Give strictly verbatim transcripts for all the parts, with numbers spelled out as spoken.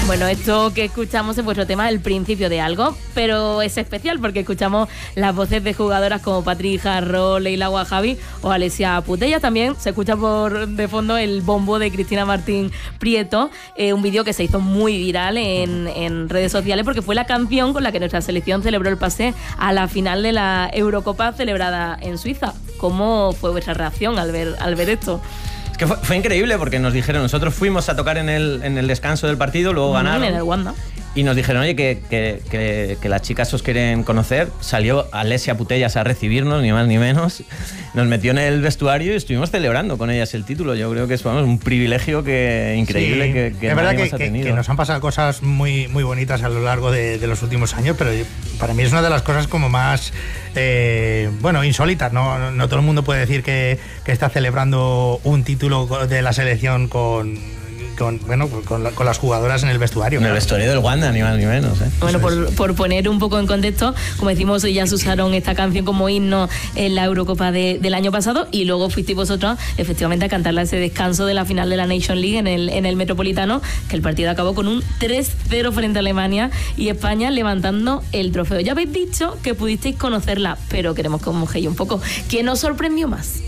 Bueno, esto que escuchamos es vuestro tema, el principio de algo, pero es especial porque escuchamos las voces de jugadoras como Patri Jarro, Leila Wahabi o Alessia Putellas. También se escucha por de fondo el bombo de Cristina Martín Prieto, eh, un vídeo que se hizo muy viral en, en redes sociales porque fue la canción con la que nuestra selección celebró el pase a la final de la Eurocopa celebrada en Suiza. ¿Cómo fue vuestra reacción al ver, al ver esto? Es que fue, fue increíble porque nos dijeron, nosotros fuimos a tocar en el, en el descanso del partido, luego ganaron. En el Wanda. Y nos dijeron, oye, que, que, que, que las chicas os quieren conocer. Salió Alessia Putellas a recibirnos, ni más ni menos. Nos metió en el vestuario y estuvimos celebrando con ellas el título. Yo creo que es vamos, un privilegio que, increíble sí, que, que es verdad que, ha tenido. Que, que nos han pasado cosas muy, muy bonitas a lo largo de, de los últimos años, pero para mí es una de las cosas como más, eh, bueno, insólitas. ¿no? No, no todo el mundo puede decir que, que está celebrando un título de la selección con... Con, bueno, con, la, con las jugadoras en el vestuario. En claro. el vestuario del Wanda, ni más ni menos. ¿eh? Bueno, por, por poner un poco en contexto, como decimos, ellas usaron esta canción como himno en la Eurocopa de, del año pasado y luego fuisteis vosotros efectivamente a cantarla ese descanso de la final de la Nation League en el, en el Metropolitano, que el partido acabó con un tres cero frente a Alemania y España levantando el trofeo. Ya habéis dicho que pudisteis conocerla, pero queremos que os mojéis un poco. ¿Quién os sorprendió más?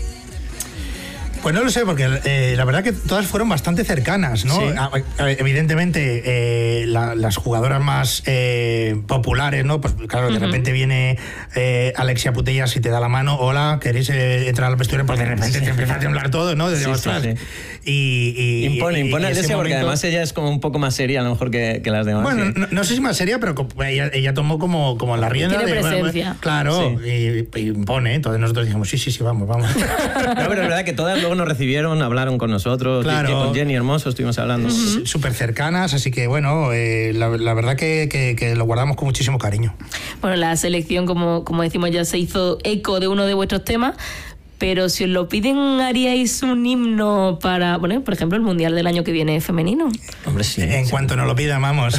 Pues no lo sé, porque eh, la verdad que todas fueron bastante cercanas, ¿no? Sí. A, a, evidentemente, eh, la, las jugadoras más eh, populares, ¿no? Pues claro, de uh-huh. repente viene eh, Alessia Putellas y te da la mano, hola, ¿queréis eh, entrar al vestuario? Pues de repente sí, te empieza a temblar todo, ¿no? Desde sí, sí, sí. Y, y, impone, y, impone y a Alessia porque momento... además ella es como un poco más seria a lo mejor que, que las demás. Bueno, sí. no, no sé si más seria, pero ella, ella tomó como, como la rienda. Tiene de, presencia. Bueno, claro, sí. y, y impone, entonces nosotros dijimos, sí, sí, sí, vamos, vamos. No, pero es verdad que todas luego nos recibieron, hablaron con nosotros, claro. con Jenny Hermoso estuvimos hablando. Uh-huh. Súper cercanas, así que bueno, eh, la, la verdad que, que, que lo guardamos con muchísimo cariño. Bueno, la selección, como, como decimos, ya se hizo eco de uno de vuestros temas, pero si os lo piden, ¿haríais un himno para, bueno, por ejemplo, el Mundial del año que viene femenino? Hombre, sí. En sí. cuanto nos lo pidan, vamos.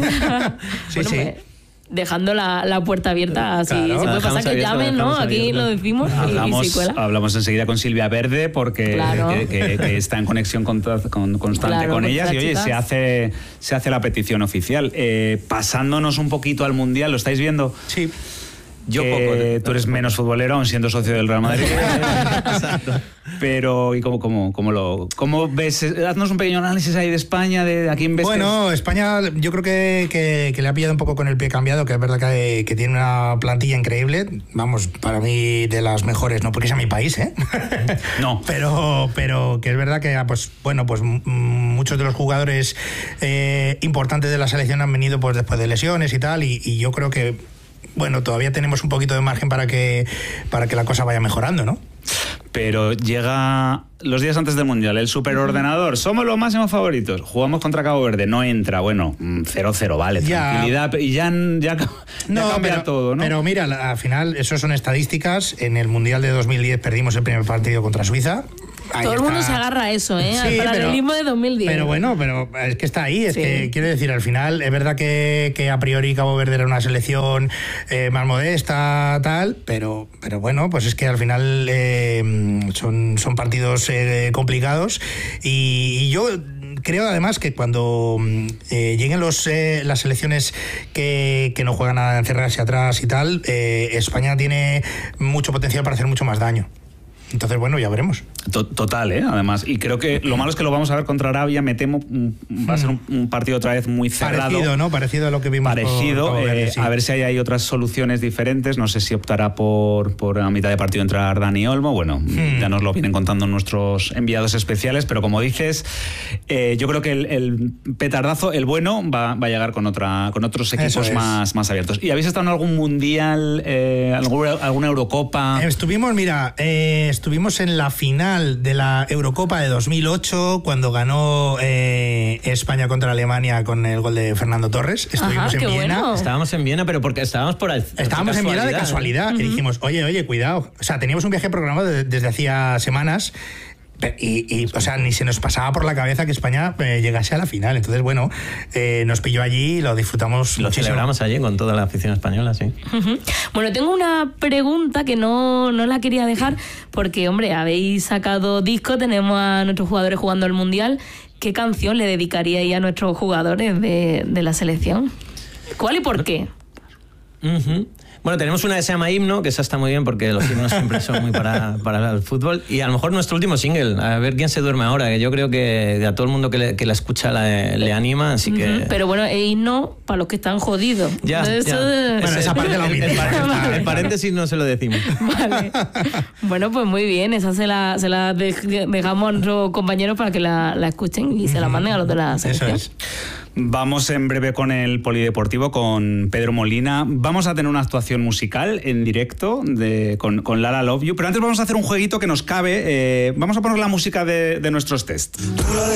sí, bueno, sí. Pues, dejando la, la puerta abierta, así claro, se puede pasar que llamen, ¿no? Aquí lo decimos hablamos, y, y cuela. Hablamos enseguida con Silvia Verde porque claro. que, que, que está en conexión con, con, constante claro, con con ellas y oye, chicas. se hace, se hace la petición oficial. Eh, pasándonos un poquito al Mundial, ¿lo estáis viendo? Sí. Yo eh, poco. Tú eres menos futbolero, aun siendo socio del Real Madrid. Exacto. Pero, ¿y cómo, cómo, cómo lo cómo ves? Haznos un pequeño análisis ahí de España, de a quién ves. Bueno, que... España yo creo que, que, que le ha pillado un poco con el pie cambiado, que es verdad que, que tiene una plantilla increíble. Vamos, para mí de las mejores, no porque sea mi país, ¿eh? No. pero, pero que es verdad que, pues, bueno, pues muchos de los jugadores eh, importantes de la selección han venido pues después de lesiones y tal, y, y yo creo que bueno, todavía tenemos un poquito de margen para que, para que la cosa vaya mejorando, ¿no? Pero llega los días antes del Mundial, el superordenador, somos los máximos favoritos, jugamos contra Cabo Verde, no entra, bueno, cero cero, vale, ya. Tranquilidad, y ya, ya, ya no, cambia pero, todo, ¿no? Pero mira, al final, eso son estadísticas, en el Mundial de dos mil diez perdimos el primer partido contra Suiza. Ahí todo está. El mundo se agarra a eso, ¿eh? Sí, al paralelismo de dos mil diez. Pero bueno, pero es que está ahí. Es sí. que quiere decir, al final, es verdad que, que a priori Cabo Verde era una selección eh, más modesta, tal, pero, pero bueno, pues es que al final eh, son, son partidos eh, complicados. Y, y yo creo además que cuando eh, lleguen los, eh, las selecciones que, que no juegan a encerrarse atrás y tal, eh, España tiene mucho potencial para hacer mucho más daño. Entonces, bueno, ya veremos. Total, ¿eh? Además. Y creo que lo malo es que lo vamos a ver contra Arabia. Me temo, va a ser un, un partido otra vez muy cerrado. Parecido, ¿no? Parecido a lo que vimos. Parecido. Por, por eh, sí. A ver si hay, hay otras soluciones diferentes. No sé si optará por, por a mitad de partido entrar Dani Olmo. Bueno, hmm. ya nos lo vienen contando nuestros enviados especiales. Pero como dices, eh, yo creo que el, el petardazo, el bueno, va, va a llegar con, otra, con otros equipos más, más abiertos. ¿Y habéis estado en algún mundial, eh, alguna, alguna Eurocopa? Estuvimos, mira... Eh, Estuvimos en la final de la Eurocopa de dos mil ocho, cuando ganó eh, España contra Alemania con el gol de Fernando Torres. Estuvimos Ajá, en Viena. Bueno. Estábamos en Viena, pero porque estábamos por ahí. Estábamos en Viena de casualidad. Uh-huh. Y dijimos, oye, oye, cuidado. O sea, teníamos un viaje programado de, desde hacía semanas. Y, y, o sea, ni se nos pasaba por la cabeza que España eh, llegase a la final. Entonces, bueno, eh, nos pilló allí y lo disfrutamos Lo muchísimo. celebramos allí con toda la afición española, sí. Uh-huh. Bueno, tengo una pregunta que no, no la quería dejar porque, hombre, habéis sacado disco, tenemos a nuestros jugadores jugando el Mundial. ¿qué canción le dedicaríais a nuestros jugadores de, de la selección? ¿Cuál y por qué? Uh-huh. Bueno, tenemos una que se llama Himno, que esa está muy bien porque los himnos siempre son muy para, para el fútbol. Y a lo mejor nuestro último single, a ver quién se duerme ahora, que yo creo que a todo el mundo que, le, que la escucha la, le anima, así que... Uh-huh. Pero bueno, e himno para los que están jodidos. Ya, Eso ya. De... Bueno, esa parte la el, el, omitimos. el paréntesis no se lo decimos. Vale. Bueno, pues muy bien, esa se la, se la dejamos a nuestros compañeros para que la, la escuchen y se la manden a los de la selección. Eso es. Vamos en breve con el polideportivo, con Pedro Molina. Vamos a tener una actuación musical en directo de, con, con Lala Love You, pero antes vamos a hacer un jueguito que nos cabe. Eh, vamos a poner la música de, de nuestros test.